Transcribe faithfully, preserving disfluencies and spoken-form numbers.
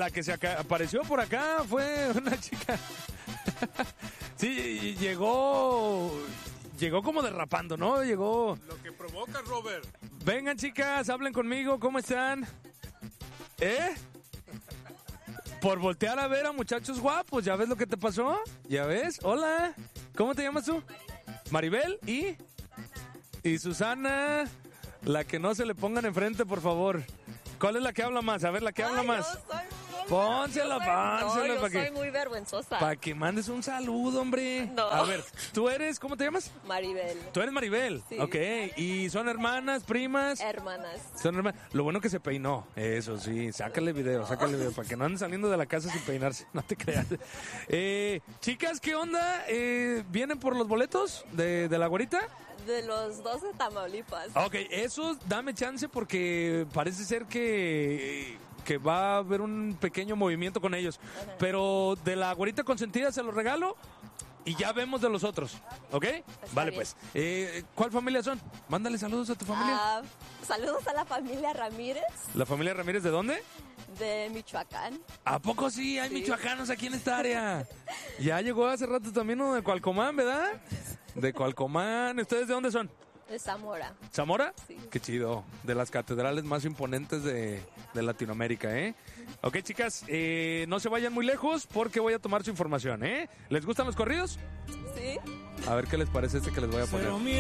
la que se aca- apareció por acá fue una chica. Sí, llegó... Llegó como derrapando, ¿no? Llegó... Lo que provoca, Robert. Vengan, chicas, hablen conmigo, ¿cómo están? ¿Eh? Por voltear a ver a muchachos guapos, ¿ya ves lo que te pasó? ¿Ya ves? Hola, ¿cómo te llamas tú? Maribel y... Y Susana, la que no se le pongan enfrente, por favor. ¿Cuál es la que habla más? A ver, la que habla Ay, más. yo soy muy- Pónsela, yo soy- pónsela, No, yo para que... soy muy vergüenzosa. Para que mandes un saludo, hombre. No. A ver, ¿tú eres, cómo te llamas? Maribel. Tú eres Maribel. Sí. Ok, ¿y son hermanas, primas? Hermanas. Son hermanas. Lo bueno que se peinó. Eso sí, sácale video, sácale video. Para que no anden saliendo de la casa sin peinarse. No te creas. Eh, chicas, ¿qué onda? Eh, ¿Vienen por los boletos de, de la güerita? De los dos de Tamaulipas. Ok, eso dame chance porque parece ser que, que va a haber un pequeño movimiento con ellos. Ajá. Pero de la güerita consentida se los regalo y ya vemos de los otros. ¿Ok? Vale, bien. pues. Eh, ¿Cuál familia son? Mándale saludos a tu familia. Ah, saludos a la familia Ramírez ¿La familia Ramírez de dónde? de Michoacán. ¿A poco sí? Hay Sí. michoacanos aquí en esta área. Ya llegó hace rato también uno de Cualcomán, ¿verdad? De Cualcomán. ¿Ustedes de dónde son? De Zamora. ¿Zamora? Sí. Qué chido. De las catedrales más imponentes de, de Latinoamérica, ¿eh? Ok, chicas, eh, no se vayan muy lejos porque voy a tomar su información, ¿eh? ¿Les gustan los corridos? ¿Sí? A ver qué les parece este que les voy a poner.